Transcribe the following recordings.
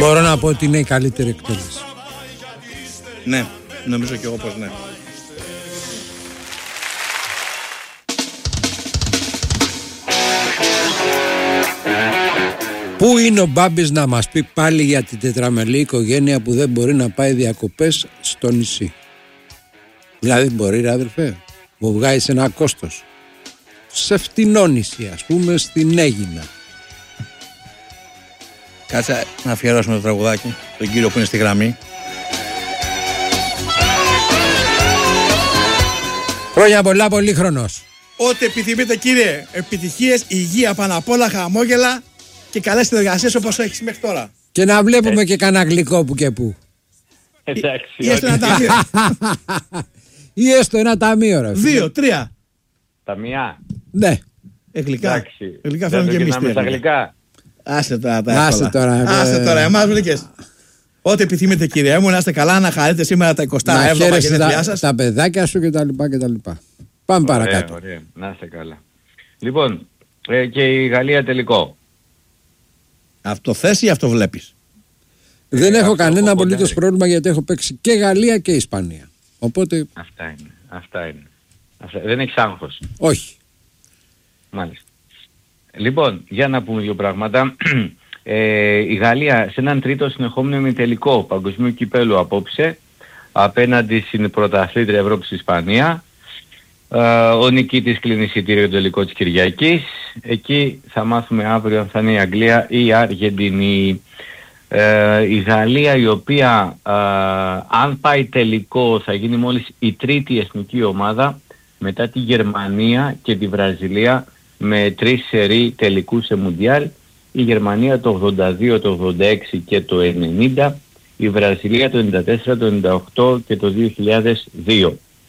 Μπορώ να πω ότι είναι η καλύτερη εκτέλεση. Ναι, νομίζω και εγώ πως ναι. Πού είναι ο Μπάμπης να μας πει πάλι για την τετραμελή οικογένεια που δεν μπορεί να πάει διακοπές στο νησί? Δηλαδή μπορεί, ρε αδερφέ, μου βγάζεις ένα κόστος. Σε φτηνό νησί, ας πούμε, στην Αίγινα. Κάτσε να αφιερώσουμε το τραγουδάκι, τον κύριο που είναι στη γραμμή. Χρόνια πολλά, πολύχρονος. Ό,τι επιθυμείτε, κύριε. Επιτυχίες, υγεία, πάνω απ' όλα, χαμόγελα και καλές συνεργασίες όπως έχεις μέχρι τώρα. Και να βλέπουμε και κανένα γλυκό που και που. Εντάξει. Ή έστω ένα ταμείο. Ή έστω ένα ταμείο, ρε. 2, 3. Ταμεία. Ναι. Γλυκά. Εντάξει. Γλυκά Δεν φέρνουν το και εμείς. κοινάμε στα γλυκά. Άσε τώρα τα Άσε εύκολα. τώρα. Άσε τώρα, εμάς βρήκες. Ό,τι επιθυμείτε, κύριε μου, να είστε καλά, να χαρείτε σήμερα τα 27 Να ευρώ χαίρεσαι σας. τα παιδάκια σου κτλ. Πάμε παρακάτω. Ωραία, να είστε καλά. Λοιπόν, και η Γαλλία τελικό. Αυτό θες ή αυτό βλέπεις? Δεν έχω κανένα οπότε, απολύτως πρόβλημα γιατί έχω παίξει και Γαλλία και Ισπανία. Οπότε Αυτά είναι. Δεν έχεις άγχος. όχι. Μάλιστα. Λοιπόν, για να πούμε δύο πράγματα. Η Γαλλία σε έναν τρίτο συνεχόμενο ημιτελικό παγκοσμίου κυπέλου απόψε απέναντι στην πρωταθλήτρια Ευρώπης Ισπανία. Ο νικήτης κλείνει εισιτήριο για το τελικό της Κυριακής. Εκεί θα μάθουμε αύριο αν θα είναι η Αγγλία ή η Αργεντινή. Η Γαλλία, η οποία αν πάει τελικό θα γίνει μόλις η τρίτη εθνική ομάδα μετά τη Γερμανία και τη Βραζιλία με 3 σερί τελικούς σε Μουντιάλ. Η Γερμανία το 82, το 86 και το 90, η Βραζιλία το 94, το 98 και το 2002.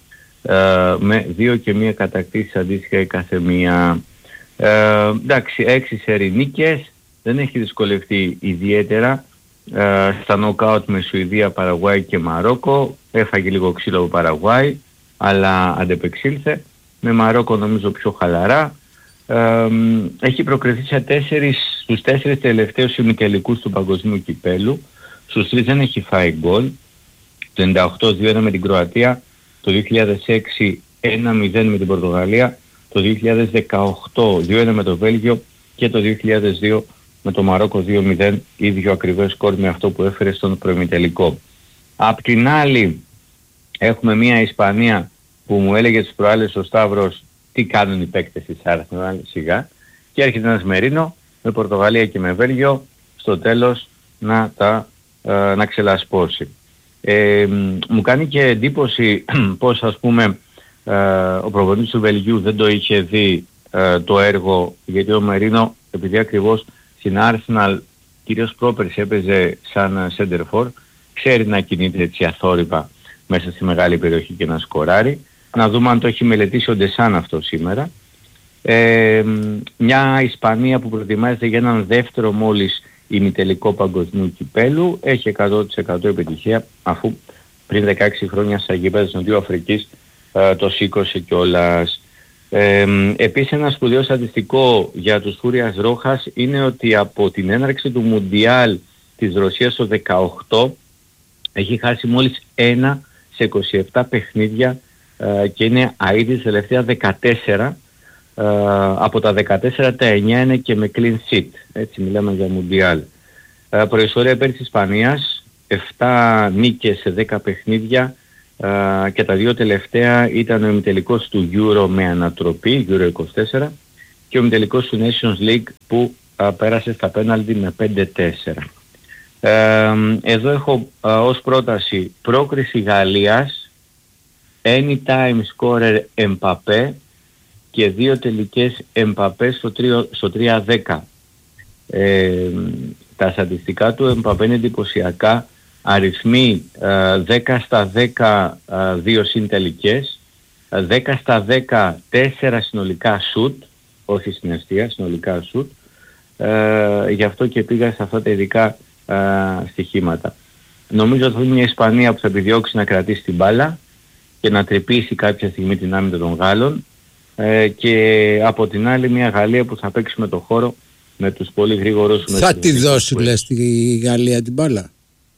Με 2 και 1 κατακτήσεις αντίστοιχα η κάθε μία. Εντάξει, 6 σερί νίκες, δεν έχει δυσκολευτεί ιδιαίτερα στα νοκάουτ με Σουηδία, Παραγουάη και Μαρόκο. Έφαγε λίγο ξύλο από Παραγουάη, αλλά αντεπεξήλθε. Με Μαρόκο νομίζω πιο χαλαρά. Έχει προκριθεί στους 4 τελευταίους ημιτελικούς του παγκοσμίου κυπέλου. Στους 3 δεν έχει φάει γκολ. Το 98 2-1 με την Κροατία, το 2006 1-0 με την Πορτογαλία, το 2018 2-1 με το Βέλγιο και το 2002 με το Μαρόκο 2-0, ίδιο ακριβές σκορ με αυτό που έφερε στον προημιτελικό. Απ' την άλλη έχουμε μια Ισπανία που μου έλεγε τις προάλλες ο Σταύρος τι κάνουν οι παίκτες της Arsenal σιγά, και έρχεται ένας Μερίνο με Πορτογαλία και με Βέλγιο στο τέλος να ξελασπώσει. Μου κάνει και εντύπωση πως ας πούμε ο προπονητής του Βελγίου δεν το είχε δει το έργο, γιατί ο Μερίνο επειδή ακριβώς στην Arsenal κυρίως πρόπερση έπαιζε σαν center for, ξέρει να κινείται έτσι αθόρυπα μέσα στη μεγάλη περιοχή και να σκοράρει. Να δούμε αν το έχει μελετήσει ο Ντεσάν αυτό σήμερα. Μια Ισπανία που προετοιμάζεται για έναν δεύτερο μόλις ημιτελικό παγκοσμίου κυπέλου, έχει 100% επιτυχία, αφού πριν 16 χρόνια στα γήπεδα της Νοτιού Αφρικής το σήκωσε κιόλας. Επίσης ένα σπουδαίο στατιστικό για τους Φούριας Ρόχας είναι ότι από την έναρξη του Μουντιάλ της Ρωσίας το 18 έχει χάσει μόλις 1 σε 27 παιχνίδια και είναι αίτης τελευταία 14. Από τα 14 τα 9 είναι και με clean sheet, έτσι μιλάμε για Μουντιάλ. Προϊστορία πέρυσι της Ισπανίας, 7 νίκες σε 10 παιχνίδια και τα 2 τελευταία ήταν ο ημιτελικός του Euro με ανατροπή, Euro 24, και ο ημιτελικός του Nations League που πέρασε στα πέναλτι με 5-4. Εδώ έχω ως πρόταση πρόκριση Γαλλίας, anytime scorer Mbappé και 2 τελικές Mbappé στο 3-10. Τα στατιστικά του Mbappé είναι εντυπωσιακά. Αριθμοί 10 στα 10 2 συντελικές, 10 στα 10 4 συνολικά σουτ, όχι στην ευθεία, συνολικά σουτ. Γι' αυτό και πήγα σε αυτά τα ειδικά στοιχήματα. Νομίζω ότι είναι μια Ισπανία που θα επιδιώξει να κρατήσει την μπάλα και να τρυπήσει κάποια στιγμή την άμυνα των Γάλλων, και από την άλλη μια Γαλλία που θα παίξει με το χώρο με τους πολύ γρήγορους. Θα τη δώσει λες τη Γαλλία την μπάλα?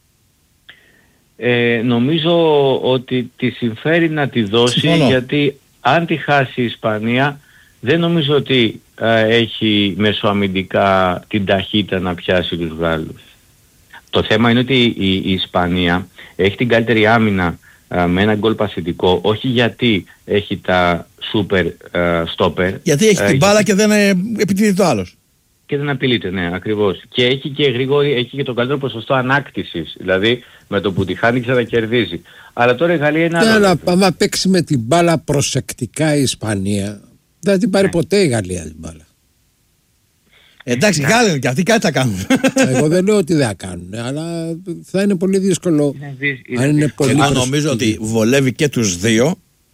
Νομίζω ότι τη συμφέρει να τη δώσει. Συμφωνώ. Γιατί αν τη χάσει η Ισπανία δεν νομίζω ότι έχει μεσοαμυντικά την ταχύτητα να πιάσει τους Γάλλους. Το θέμα είναι ότι η Ισπανία έχει την καλύτερη άμυνα με ένα γκολ πασιτικό, όχι γιατί έχει τα super stopper. Γιατί έχει την μπάλα και δεν επιτίθεται το άλλος. Και δεν απειλείται, ναι, ακριβώς. Και έχει και γρήγορη, έχει και το καλύτερο ποσοστό ανάκτησης. Δηλαδή με το που τη χάνει ξανακερδίζει. Αλλά τώρα η Γαλλία είναι άλλο. Αλλά άμα παίξει με την μπάλα προσεκτικά η Ισπανία, δεν την πάρει ποτέ η Γαλλία την μπάλα. Εντάξει, Γάλλοι είναι και αυτοί, κάτι θα κάνουν. Εγώ δεν λέω ότι δεν θα κάνουν, αλλά θα είναι πολύ δύσκολο. Αν νομίζω ότι βολεύει και τους δύο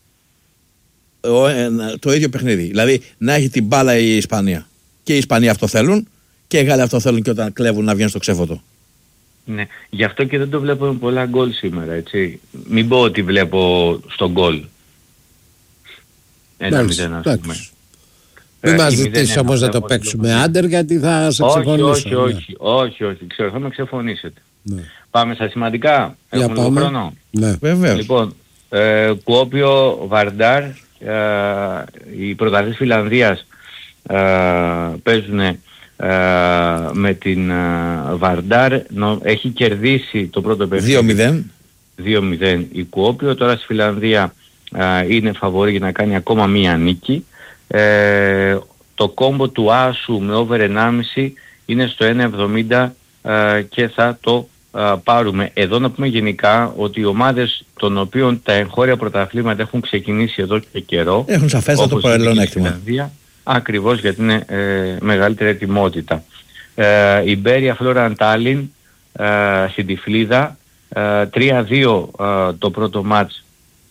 το ίδιο παιχνίδι. Δηλαδή να έχει την μπάλα η Ισπανία. Και οι Ισπανοί αυτό θέλουν και οι Γάλλοι αυτό θέλουν, και όταν κλέβουν να βγαίνουν στο ξέφωτο. Ναι, γι' αυτό και δεν το βλέπω με πολλά γκολ σήμερα, έτσι. Μην πω ότι βλέπω στον γκολ. 1-0 ας πούμε. Μην μας ζητήσεις όμως να το παίξουμε άντερ, γιατί θα σε ξεφωνήσω. Όχι, ξέρω, θα με ξεφωνήσετε. Ναι. Πάμε στα σημαντικά. Έχουμε λίγο χρόνο. Ναι, βεβαίως. Λοιπόν, Κουόπιο, Βαρντάρ, οι πρωταθλητές Φιλανδίας παίζουν με την Βαρντάρ. Έχει κερδίσει το πρώτο παιχνίδι 2-0 η Κουόπιο. Τώρα στη Φιλανδία είναι φαβορί για να κάνει ακόμα μία νίκη. Το κόμπο του Άσου με over 1,5 είναι στο 1,70 και θα το πάρουμε. Εδώ να πούμε γενικά ότι οι ομάδες των οποίων τα εγχώρια πρωταθλήματα έχουν ξεκινήσει εδώ και καιρό, έχουν σαφέστατο προελαιονέκτημα. Ακριβώς, γιατί είναι μεγαλύτερη ετοιμότητα. Η Μπέρια Φλόραν Τάλιν στην Τυφλίδα, 3-2 το πρώτο μάτς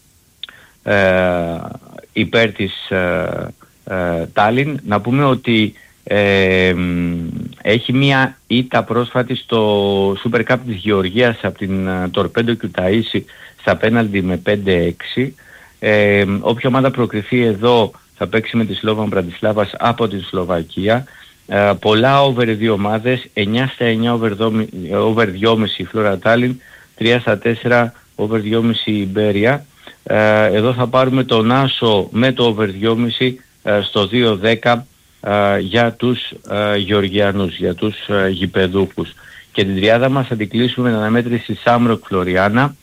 υπέρ της Τάλιν. Να πούμε ότι έχει μία ήττα πρόσφατη στο Super Cup της Γεωργίας από την Τορπέντο Κιουταΐση στα πέναλτι με 5-6. Όποια ομάδα προκριθεί εδώ θα παίξει με τη Σλόβαν Μπραντισλάβας από τη Σλοβακία. Πολλά over οι δύο ομάδες, 9 στα 9 over 2,5 η Φλόρα Τάλιν, 3 στα 4 over 2,5 η Μπέρια. Εδώ θα πάρουμε τον Άσο με το over 2,5 στο 2-10 για τους Γεωργιανούς, για τους γηπεδούχους. Και την τριάδα μας θα την κλείσουμε με την αναμέτρηση Σάμροκ Φλωριάνα.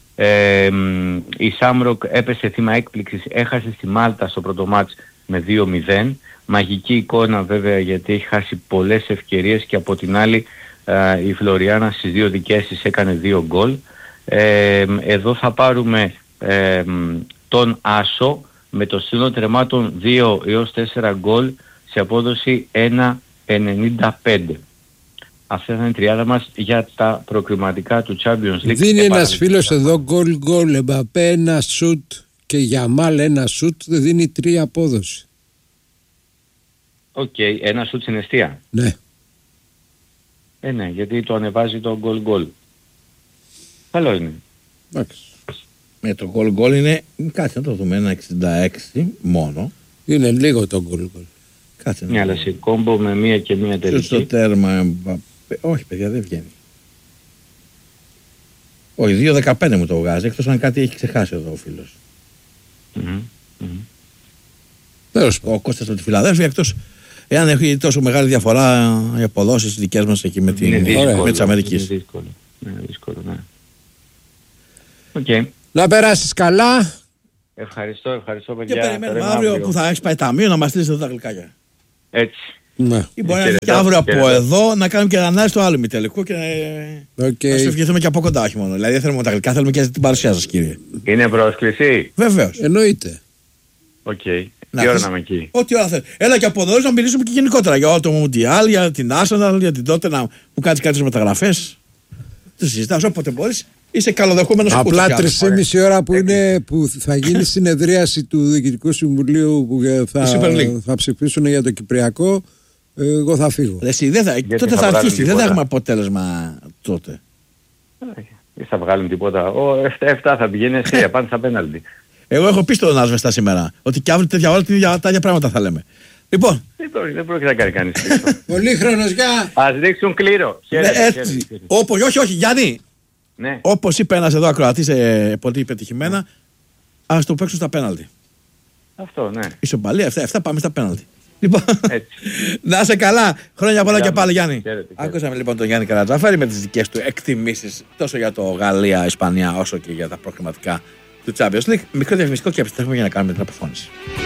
Η Σάμροκ έπεσε θύμα έκπληξης, έχασε στη Μάλτα στο πρώτο μάτς με 2-0. Μαγική εικόνα βέβαια, γιατί έχει χάσει πολλές ευκαιρίες, και από την άλλη η Φλωριάνα στις δύο δικές της έκανε 2 γκολ. Εδώ θα πάρουμε τον Άσο με το σύνολο τερμάτων 2 έως 4 γκολ σε απόδοση 1,95. Αυτή θα είναι η τριάδα μας για τα προκριματικά του Champions League. Δίνει ένας φίλος εδώ γκολ, Εμπαπέ ένα σουτ και Γιαμάλ ένα σουτ, δίνει 3 απόδοση. Οκ, ένα σουτ στην εστία. Ναι. Ναι, γιατί το ανεβάζει το γκολ. Καλό είναι. Εντάξει. Με το γκολ είναι, κάτσε να το δούμε, 1,66 μόνο. Είναι λίγο το γκολ. Κάτσε. Ναι, αλλά σε κόμπο με μία και μία τελική. Στο τέρμα, όχι παιδιά, δεν βγαίνει. Όχι, 2,15 μου το βγάζει, εκτός αν κάτι έχει ξεχάσει εδώ ο φίλος. Ο Κώστας από τη Φιλαδέλφια, εκτός εάν έχει τόσο μεγάλη διαφορά οι αποδόσεις δικές μας εκεί με τις Αμερικής. Είναι δύσκολο, ναι. Okay. Να περάσεις καλά. Ευχαριστώ παιδιά. Και περιμένουμε αύριο που θα έχεις πάει ταμείο να μας στείλεις εδώ τα γλυκάκια. Έτσι. Ναι. Ή μπορεί να είναι και αύριο από εδώ να κάνουμε και ανάλυση στο άλλο ημιτελικό και να σου ευχηθούμε και από κοντά, όχι μόνο. Δηλαδή δεν θέλουμε τα γλυκά, θέλουμε και την παρουσία σας, κύριε. Είναι πρόσκληση. Βεβαίως. Εννοείται. Οκ. Τι ώρα να είμαι εκεί. Ό,τι ώρα θέλει. Έλα και από εδώ να μιλήσουμε και γενικότερα για όλο το Μουντιάλ, για την Arsenal, για την Tottenham που κάνει κάποιες μεταγραφές. Το συζητάς όποτε μπορείς. Είσαι καλοδεχόμενος. Απλά 3,5 ώρα που θα γίνει συνεδρίαση του Διοικητικού Συμβουλίου που θα ψηφίσουν για το Κυπριακό, εγώ θα φύγω. Εσύ, τότε θα αρχίσει, δεν θα έχουμε αποτέλεσμα τότε. Δεν θα βγάλουν τίποτα. Ο 7 θα πηγαίνει εσύ, απάντη στα πέναλτι. Εγώ έχω πει στον Άσβεστα σήμερα ότι και αύριο τέτοια ώρα τα ίδια πράγματα θα λέμε. Λοιπόν. Δεν πρόκειται να κάνει κανείς πίσω. Πολύχρονος, γεια. Ας δείξουν κλήρο. Έτσι. Όχι, Γιάννη. Ναι. Όπως είπε ένας εδώ ακροατής πολύ πετυχημένα, ας το παίξουν στα πέναλτι. Αυτό, ναι. Ισοπαλία, αυτά πάμε στα πέναλτι. Λοιπόν, Έτσι. να είσαι καλά. Χρόνια πολλά και πάλι, Γιάννη. Χαίρετε. Άκουσαμε λοιπόν τον Γιάννη Καρατζαφέρη με τις δικές του εκτιμήσεις τόσο για το Γαλλία-Ισπανία όσο και για τα προκριματικά του Champions League. Μικρό διαφημιστικό και επιστρέφουμε για να κάνουμε την αποφώνηση.